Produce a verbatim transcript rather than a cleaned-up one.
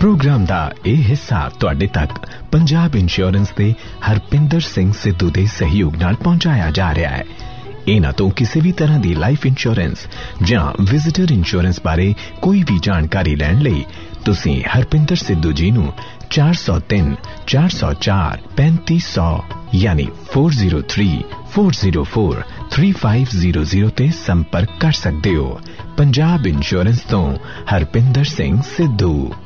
Programme दा यह हिस्सा तुहाडे तक पंजाब इंश्योरेंस दे हरपिंदर सिंह सिद्धू दे सहयोग नाल पहुंचाया जा रहा है। इन्हां तो किसी भी तरह की लाइफ इंश्योरेंस जां विजिटर इंश्योरेंस बारे कोई भी जानकारी लैण लई तुसीं हरपिंदर सिद्धू जी नूं चार सौ तीन चार सौ चार पैंती सौ यानी four zero three four zero four three five zero zero ते संपर्क कर सकते हो। पंजाब इंश्योरेंस तो हरपिंदर सिंह सिद्धू।